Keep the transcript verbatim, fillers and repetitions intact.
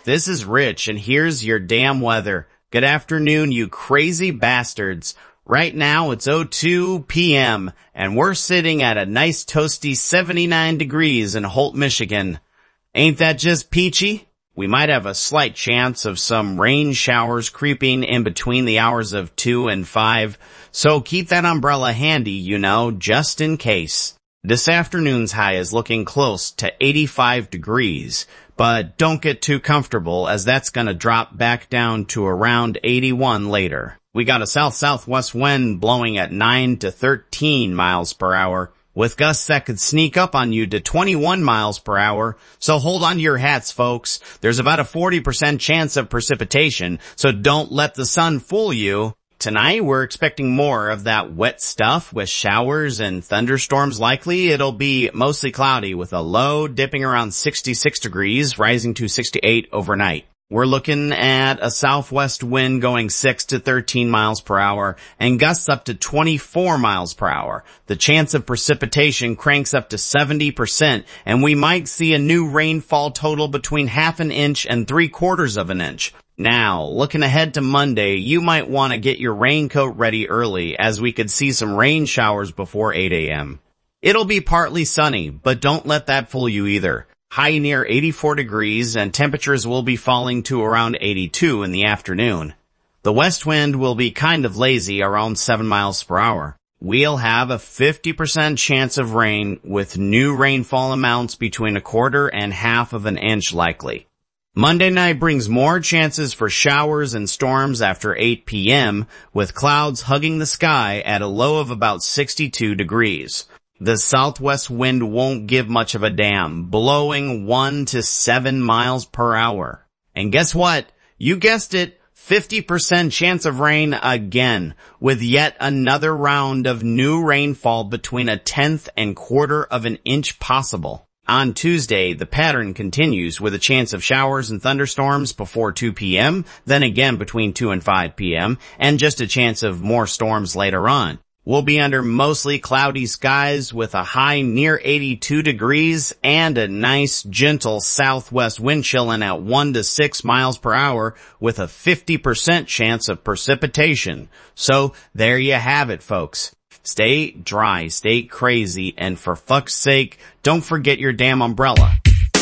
This is Rich, and here's your damn weather. Good afternoon, you crazy bastards. Right now, it's oh two p m, and we're sitting at a nice toasty seventy-nine degrees in Holt, Michigan. Ain't that just peachy? We might have a slight chance of some rain showers creeping in between the hours of two and five, so keep that umbrella handy, you know, just in case. This afternoon's high is looking close to eighty-five degrees, but don't get too comfortable as that's gonna drop back down to around eighty-one later. We got a south-southwest wind blowing at nine to thirteen miles per hour, with gusts that could sneak up on you to twenty-one miles per hour, so hold on to your hats, folks. There's about a forty percent chance of precipitation, so don't let the sun fool you. Tonight, we're expecting more of that wet stuff with showers and thunderstorms likely. It'll be mostly cloudy with a low dipping around sixty-six degrees, rising to sixty-eight overnight. We're looking at a southwest wind going six to thirteen miles per hour and gusts up to twenty-four miles per hour. The chance of precipitation cranks up to seventy percent, and we might see a new rainfall total between half an inch and three quarters of an inch. Now, looking ahead to Monday, you might want to get your raincoat ready early as we could see some rain showers before eight a m It'll be partly sunny, but don't let that fool you either. High near eighty-four degrees and temperatures will be falling to around eighty-two in the afternoon. The west wind will be kind of lazy around seven miles per hour. We'll have a fifty percent chance of rain with new rainfall amounts between a quarter and half of an inch likely. Monday night brings more chances for showers and storms after eight p m with clouds hugging the sky at a low of about sixty-two degrees. The southwest wind won't give much of a damn, blowing one to seven miles per hour. And guess what? You guessed it, fifty percent chance of rain again, with yet another round of new rainfall between a tenth and quarter of an inch possible. On Tuesday, the pattern continues with a chance of showers and thunderstorms before two p m, then again between two and five p m, and just a chance of more storms later on. We'll be under mostly cloudy skies with a high near eighty-two degrees and a nice gentle southwest wind chilling at one to six miles per hour with a fifty percent chance of precipitation. So there you have it, folks. Stay dry, stay crazy, and for fuck's sake, don't forget your damn umbrella.